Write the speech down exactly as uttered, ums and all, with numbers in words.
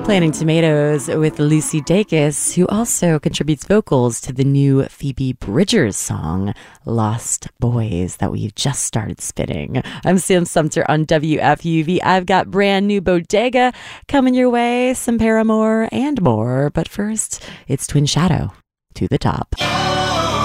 Planting Tomatoes with Lucy Dacus, who also contributes vocals to the new Phoebe Bridgers song, Lost Boys, that we've just started spinning. I'm Sam Sumter on W F U V. I've got brand new Bodega coming your way, some Paramore and more. But first, it's Twin Shadow, To the Top.